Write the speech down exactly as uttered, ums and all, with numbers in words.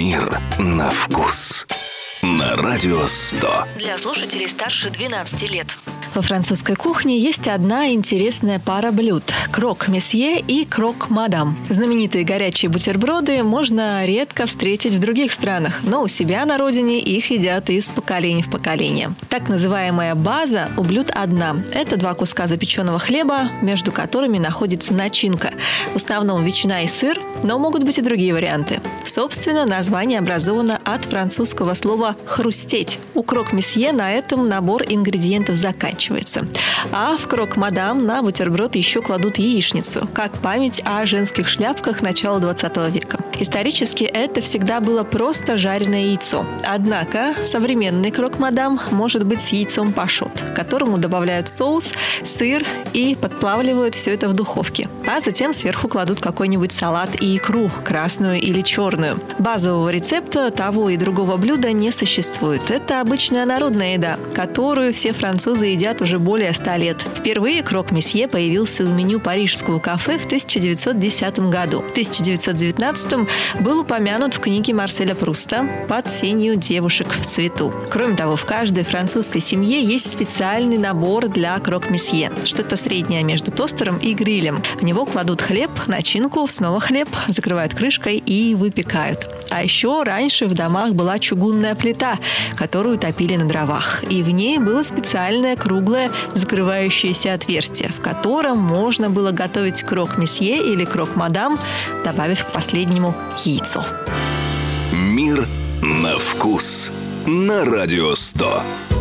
Мир на вкус. На Радио сто. Для слушателей старше двенадцати лет. Во французской кухне есть одна интересная пара блюд – крок-месье и крок-мадам. Знаменитые горячие бутерброды можно редко встретить в других странах, но у себя на родине их едят из поколения в поколение. Так называемая база у блюд одна – это два куска запеченного хлеба, между которыми находится начинка. В основном ветчина и сыр, но могут быть и другие варианты. Собственно, название образовано от французского слова «хрустеть». У крок-месье на этом набор ингредиентов заканчивается. А в крок-мадам на бутерброд еще кладут яичницу, как память о женских шляпках начала двадцатого века. Исторически это всегда было просто жареное яйцо. Однако современный крок-мадам может быть с яйцом пашот, к которому добавляют соус, сыр и подплавливают все это в духовке. А затем сверху кладут какой-нибудь салат и икру, красную или черную. Базового рецепта того и другого блюда не существует. Это обычная народная еда, которую все французы едят уже более ста лет. Впервые крок-месье появился в меню парижского кафе в тысяча девятьсот десятом году. В тысяча девятьсот девятнадцатом был упомянут в книге Марселя Пруста «Под сенью девушек в цвету». Кроме того, в каждой французской семье есть специальный набор для крок-месье. Что-то среднее между тостером и грилем. В него кладут хлеб, начинку, снова хлеб, закрывают крышкой и выпекают. А еще раньше в домах была чугунная плита, которую топили на дровах. И в ней было специальное круглое закрывающееся отверстие, в котором можно было готовить крок-месье или крок-мадам, добавив к последнему яйцо. Мир на вкус. На Радио сто.